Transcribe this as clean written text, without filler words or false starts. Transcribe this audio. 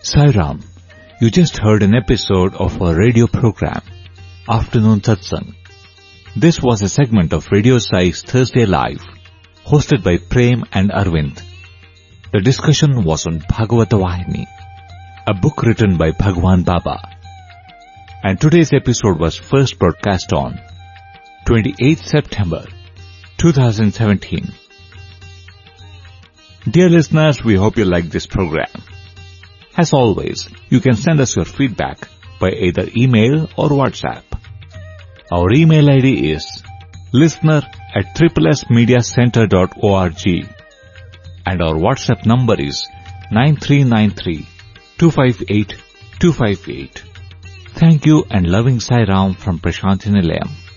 Sai Ram, you just heard an episode of our radio program, Afternoon Satsang. This was a segment of Radio Sai's Thursday Live, hosted by Prem and Arvind. The discussion was on Bhagavata Vahini, a book written by Bhagwan Baba. And today's episode was first broadcast on 28th September 2017. Dear listeners, we hope you like this program. As always, you can send us your feedback by either email or WhatsApp. Our email ID is listener@SSMediaCenter.org and our WhatsApp number is 9393-258-258. Thank you and loving Sai Ram from Prashanthi Nilayam.